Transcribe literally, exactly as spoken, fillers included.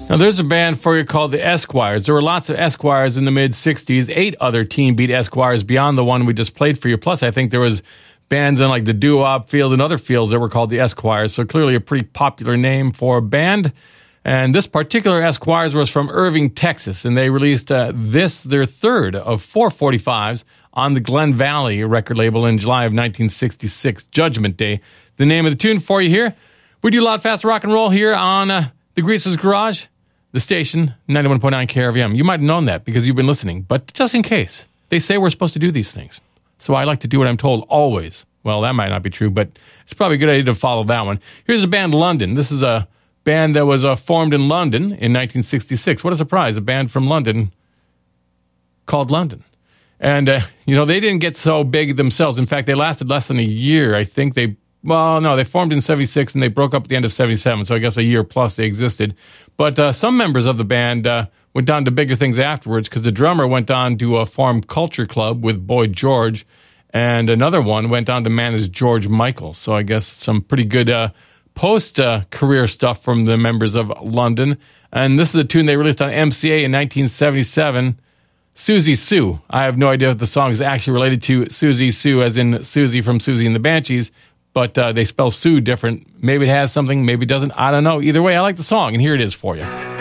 Now, there's a band for you called the Esquires. There were lots of Esquires in the mid-sixties, eight other Teen Beat Esquires beyond the one we just played for you. Plus, I think there was bands in like the doo-wop field and other fields that were called the Esquires, so clearly a pretty popular name for a band. And this particular Esquires was from Irving, Texas, and they released uh, this, their third of four forty-fives, on the Glen Valley record label in July of nineteen sixty-six, Judgment Day. The name of the tune for you here. We do a lot of fast rock and roll here on uh, the Greaser's Garage. The station, ninety-one point nine K R V M. You might have known that because you've been listening, but just in case, they say we're supposed to do these things. So I like to do what I'm told always. Well, that might not be true, but it's probably a good idea to follow that one. Here's a band, London. This is a band that was uh, formed in London in nineteen sixty-six. What a surprise, a band from London called London. And, uh, you know, they didn't get so big themselves. In fact, they lasted less than a year. I think they, well, no, they formed in seventy-six and they broke up at the end of seventy-seven, so I guess a year plus they existed. But uh, some members of the band uh, went on to bigger things afterwards because the drummer went on to uh, form Culture Club with Boy George, and another one went on to manage George Michael. So I guess some pretty good uh, post-career uh, stuff from the members of London. And this is a tune they released on M C A in nineteen seventy-seven, Susie Sue. I have no idea if the song is actually related to Susie Sue, as in Susie from Susie and the Banshees, but uh, they spell Sue different. Maybe it has something, maybe it doesn't. I don't know. Either way, I like the song, and here it is for you.